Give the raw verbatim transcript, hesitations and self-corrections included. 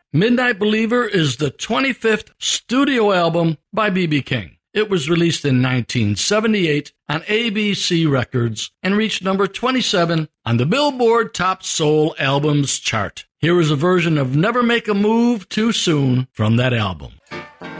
Midnight Believer is the twenty-fifth studio album by B B King. It was released in nineteen seventy-eight on A B C Records and reached number twenty-seven on the Billboard Top Soul Albums chart. Here is a version of Never Make a Move Too Soon from that album.